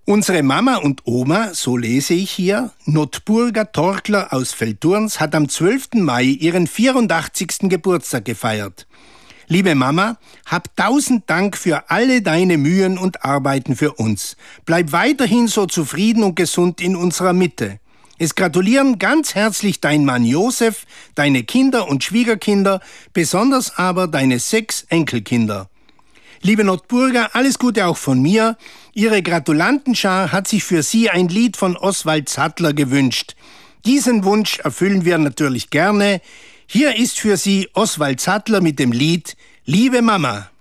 Unsere Mama und Oma, so lese ich hier, Notburga Torkler aus Velturns, hat am 12. Mai ihren 84. Geburtstag gefeiert. Liebe Mama, hab 1000 Dank für alle deine Mühen und Arbeiten für uns. Bleib weiterhin so zufrieden und gesund in unserer Mitte. Es gratulieren ganz herzlich dein Mann Josef, deine Kinder und Schwiegerkinder, besonders aber deine 6 Enkelkinder. Liebe Notburger, alles Gute auch von mir. Ihre Gratulantenschar hat sich für Sie ein Lied von Oswald Sattler gewünscht. Diesen Wunsch erfüllen wir natürlich gerne. Hier ist für Sie Oswald Sattler mit dem Lied »Liebe Mama«.